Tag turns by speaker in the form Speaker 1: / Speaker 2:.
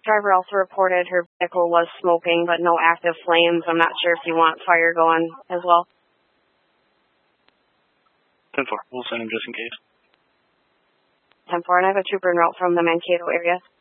Speaker 1: driver also reported her vehicle was smoking, but no active flames. I'm not sure if you want fire going as well.
Speaker 2: 10-4, we'll send him just in case.
Speaker 1: 10-4, and I have a trooper en route from the Mankato area.